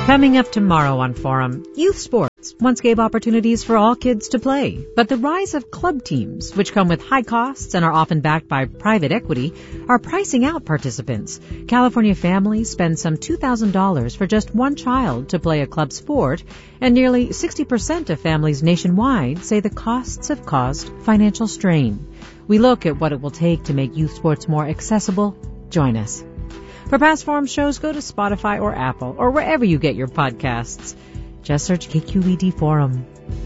Coming up tomorrow on Forum, youth sports once gave opportunities for all kids to play. But the rise of club teams, which come with high costs and are often backed by private equity, are pricing out participants. California families spend some $2,000 for just one child to play a club sport, and nearly 60% of families nationwide say the costs have caused financial strain. We look at what it will take to make youth sports more accessible. Join us. For past Forum shows, go to Spotify or Apple or wherever you get your podcasts. Just search KQED Forum.